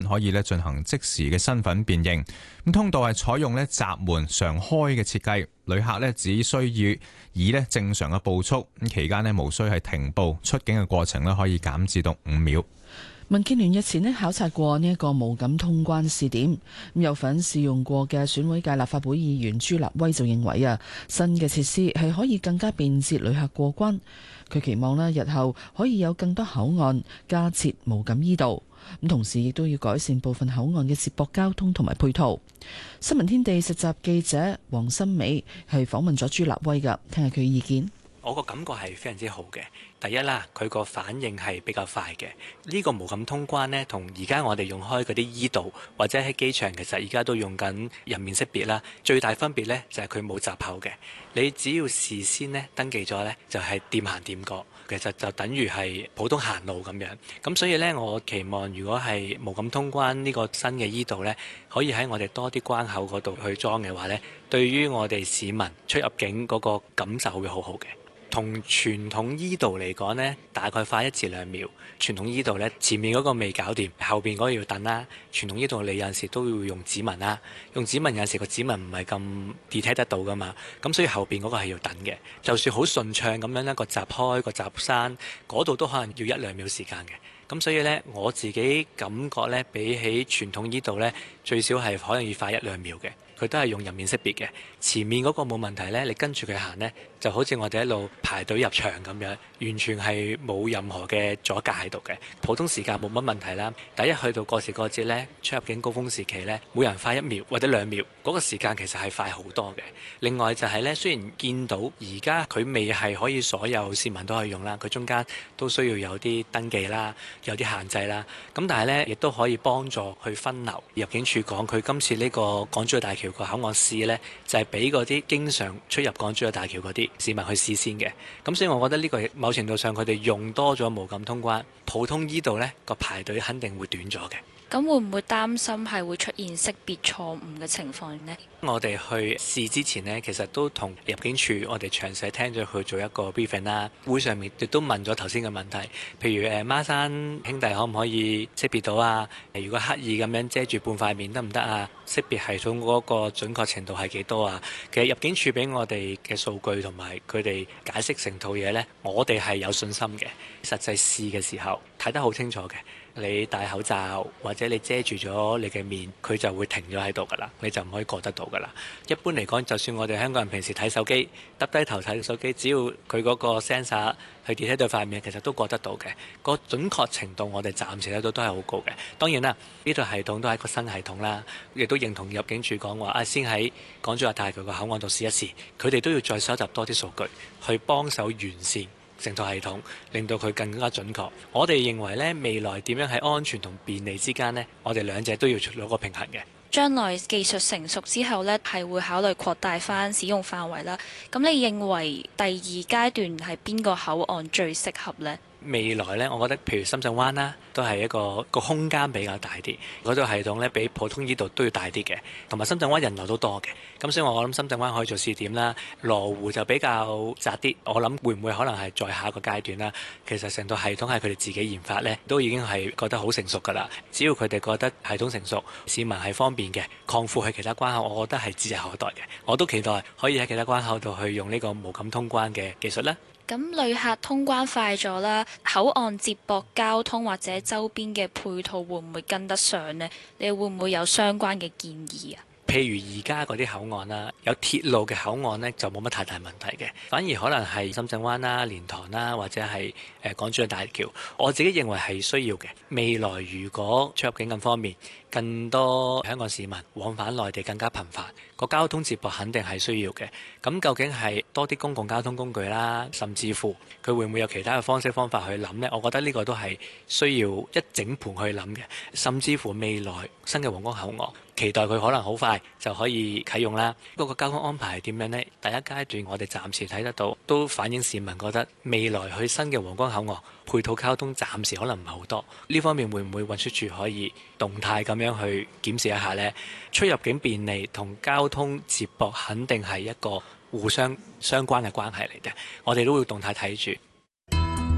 可以咧進行即時嘅身份辨認。咁通道係採用咧閘門常開嘅設計，旅客咧只需要以咧正常嘅步速，咁期間咧無需係停步，出境嘅過程咧可以減至到5秒。 民建聯日前咧考察過呢一個無感通關試點，咁有份試用過嘅選委界立法會議員朱立威就認為新嘅設施係可以更加便捷旅客過關。佢期望日後可以有更多口岸加設無感依道，咁同時亦都要改善部分口岸嘅接駁交通同埋配套。新聞天地實習記者黃心美係訪問咗朱立威㗎，聽下佢意見。 我個感覺係非常之好嘅。第一啦，佢個反應係比較快嘅。呢個無感通關呢，同而家我哋用開嗰啲依道或者喺機場，其實而家都用緊人面識別啦。最大分別呢，就係佢冇閘口嘅。你只要事先呢登記咗呢，就係掂行掂過，其實就等於係普通行路咁樣。咁所以呢，我期望如果係無感通關呢個新嘅依道呢，可以喺我哋多啲關口嗰度去裝嘅話呢，對於我哋市民出入境嗰個感受會好好嘅。同傳統依道嚟講呢，大概快1至2秒。傳統依道呢，前面嗰個未搞掂，後邊嗰個要等啦。傳統依道你有陣時都要用指紋啦，用指紋有陣時個指紋唔係咁 detect 得到噶嘛，咁所以後邊嗰個係要等嘅。就算好順暢咁樣，一個閘開個閘閂，嗰度都可能要1-2秒時間嘅。咁所以呢，我自己感覺呢，比起傳統依道呢，最少係可能要快1-2秒嘅。佢都係用人面識別嘅，前面嗰個冇問題呢，你跟住佢行呢，就好似我哋一路排隊入場咁樣，完全係冇任何嘅阻隔喺度嘅。普通時間冇乜問題啦。第一去到過時過節呢，出入境高峰時期呢，每人快1秒或者2秒，嗰個時間其實係快好多嘅。另外就係呢，雖然見到而家佢未係可以所有市民都可以用啦，佢中間都需要有啲登記啦，有啲限制啦。咁但係呢，亦都可以幫助去分流。入境處講佢今次呢個港珠澳大橋個口岸試呢，就係俾嗰啲經常出入港珠澳大橋嗰啲市民去試先嘅。咁所以我覺得呢個某程度上佢哋用多咗無感通關，普通依度呢個排隊肯定會短咗嘅。 咁會唔會擔心係會出現識別錯誤嘅情況呢？ 我哋去試之前呢，其實都同入境處我哋詳細聽咗佢做一個 briefing 啦。會上面亦都問咗頭先嘅問題，譬如孖生兄弟可唔可以識別到啊？如果刻意咁樣遮住半塊面得唔得啊？識別系統嗰個準確程度係幾多啊？其實入境處俾我哋嘅數據同埋佢哋解釋成套嘢呢，我哋係有信心嘅。實際試嘅時候睇得好清楚嘅。你戴口罩或者你遮住咗你嘅面，佢就會停咗喺度㗎啦，你就唔可以過得到㗎啦。一般嚟講，就算我哋香港人平時睇手機，耷低頭睇手機，只要佢嗰個 sensor 去跌喺對塊面，其實都過得到嘅。個準確程度我哋暫時睇到都係好高嘅。當然啦，呢套系統都係一個新系統啦，亦都認同入境處講話先喺港珠澳大橋個口岸度試一試，佢哋都要再收集多啲數據去幫手完善成套系統，令到佢更加準確。我哋認為呢，未來點樣喺安全同便利之間呢，我哋兩者都要攞個平衡嘅。 將來技術成熟之後呢，係會考慮擴大翻使用範圍啦。咁你認為第2階段係邊個口岸最適合呢？ 未來呢，我覺得譬如深圳灣啦，都係一個空間比較大啲，嗰套系統呢，比普通依度都要大啲嘅，同埋深圳灣人流都多嘅，咁所以我諗深圳灣可以做試點啦。羅湖就比較窄啲，我諗會唔會可能係再下一個階段啦？其實成套系統係佢哋自己研發呢，都已經係覺得好成熟㗎啦。只要佢哋覺得系統成熟，市民係方便嘅，擴闊去其他關口，我覺得係指日可待嘅。我都期待可以喺其他關口度去用呢個無感通關嘅技術啦。 咁旅客通關快咗啦，口岸接駁交通或者周邊嘅配套會唔會跟得上呢？你會唔會有相關嘅建議啊？ 譬如而家嗰啲口岸啦，有鐵路嘅口岸呢，就冇乜太大問題嘅，反而可能係深圳灣啦、蓮塘啦，或者係港珠澳大橋，我自己認為係需要嘅。未來如果出入境咁方便，更多香港市民往返內地更加頻繁，個交通接駁肯定係需要嘅。咁究竟係多啲公共交通工具啦，甚至乎佢會唔會有其他嘅方式方法去諗呢？我覺得呢個都係需要一整盤去諗嘅。甚至乎未來新嘅皇崗口岸，期待佢可能好快就可以啟用啦。嗰個交通安排係點樣呢？第一階段我哋暫時睇得到，都反映市民覺得未來去新嘅皇崗口岸配套交通暫時可能唔係好多。呢方面會唔會運輸署可以動態咁樣去檢視一下呢？出入境便利同交通接駁肯定係一個互相關嘅關係嚟嘅，我哋都會動態睇住。